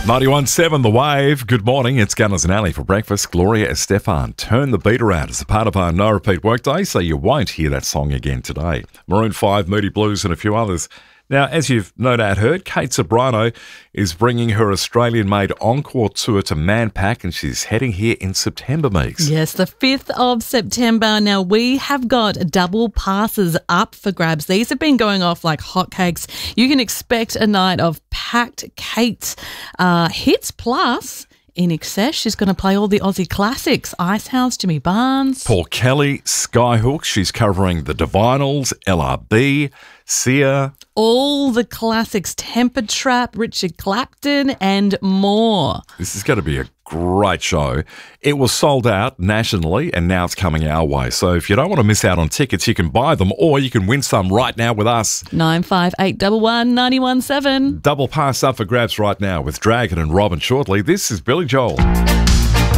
91.7 The Wave. Good morning. It's Gunners and Ali for breakfast. Gloria Estefan, Turn the Beat Around as a part of our No Repeat Workday, so you won't hear that song again today. Maroon 5, Moody Blues and a few others. Now, as you've no doubt heard, Kate Ceberano is bringing her Australian-made encore tour to Manpack, and she's heading here in September, Meeks. Yes, the 5th of September. Now, we have got double passes up for grabs. These have been going off like hotcakes. You can expect a night of packed Kate hits, plus in excess, she's going to play all the Aussie classics. Icehouse, Jimmy Barnes. Paul Kelly, Skyhook. She's covering the Divinals, LRB, Sia. All the classics, Temper Trap, Richard Clapton and more. This is going to be a great show. It was sold out nationally and now it's coming our way. So if you don't want to miss out on tickets, you can buy them or you can win some right now with us. 95811 917. Double pass up for grabs right now with Dragon and Robin shortly. This is Billy Joel.